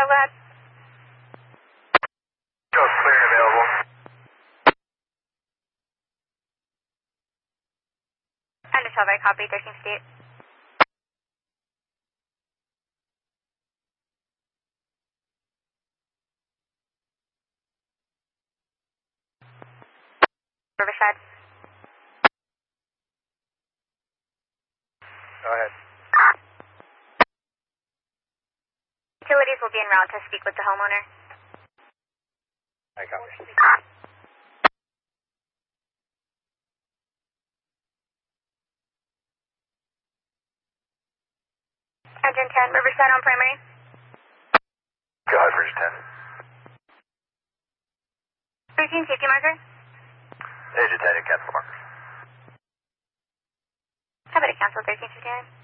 Go ahead. Go clear and available. Undercover, copy, 1358. Riverside. Go ahead. Utilities will be en route to speak with the homeowner. I copy. Engine 10, Riverside on primary. Go ahead, Bridge 10. 13, safety marker. Agent 10, cancel markers. How about a cancel 1359?